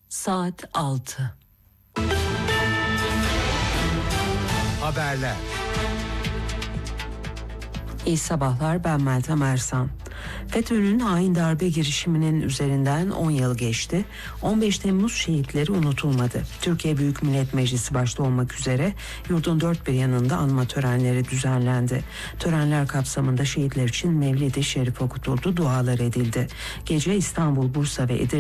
Saat 6. Haberler. İyi sabahlar, ben Meltem Ersan. FETÖ'nün hain darbe girişiminin üzerinden 10 yıl geçti. 15 Temmuz şehitleri unutulmadı. Türkiye Büyük Millet Meclisi başta olmak üzere yurdun dört bir yanında anma törenleri düzenlendi. Törenler kapsamında şehitler için Mevlid-i Şerif okutuldu, dualar edildi. Gece İstanbul, Bursa ve Edirne